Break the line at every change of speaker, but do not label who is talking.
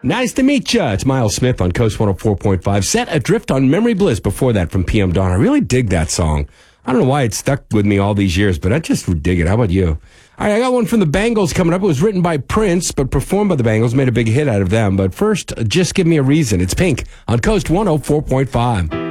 Nice to meet ya. It's Miles Smith on Coast 104.5. Set Adrift on Memory Bliss before that from PM Dawn. I really dig that song. I don't know why it stuck with me all these years, but I just dig it. How about you? All right, I got one from the Bangles coming up. It was written by Prince, but performed by the Bangles. Made a big hit out of them. But first, Just Give Me a Reason. It's Pink on Coast 104.5.